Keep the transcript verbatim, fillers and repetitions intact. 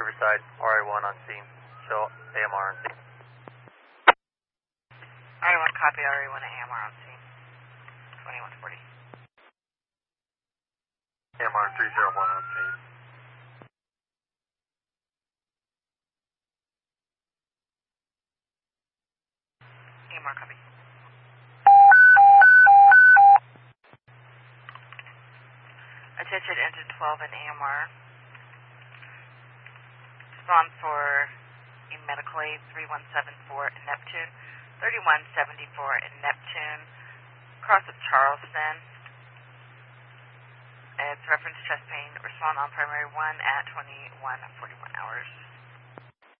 Riverside, R I one on scene. Show A M R on scene. R I one, copy R I one, A M R on scene. twenty-one forty. A M R three zero one on scene. A M R, copy. Attention engine twelve and A M R. Spawn for a medical aid three one seven four in Neptune, thirty-one seventy-four in Neptune, cross of Charleston. It's reference chest pain. Respond on primary one at twenty-one forty-one hours.